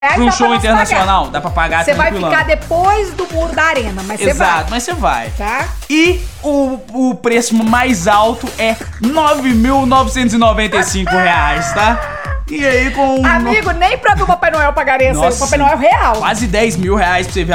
Pra um dá show nós internacional, pagar. dá pra pagar Você vai tranquilão. ficar depois do muro da arena, mas você vai. Exato, mas você vai. Tá? E o preço mais alto é R$ 9.995, tá? E aí com... Amigo, nem pra ver o Papai Noel pagaria isso aí. O Nossa, Papai Noel real. quase R$ 10.000 pra você ver